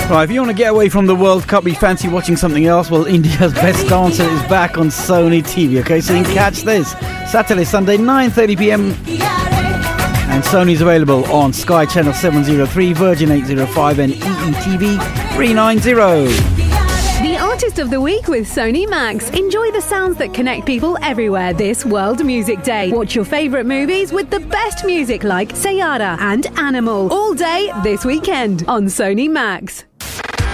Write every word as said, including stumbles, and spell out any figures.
Right, if you want to get away from the World Cup, you fancy watching something else, well, India's Best Dancer is back on Sony T V, okay? So you can catch this Saturday, Sunday, nine thirty p.m. And Sony's available on Sky Channel seven oh three, Virgin eight oh five and E E T V three ninety. The Artist of the Week with Sony Max. Enjoy the sounds that connect people everywhere this World Music Day. Watch your favourite movies with the best music like Sayara and Animal all day this weekend on Sony Max.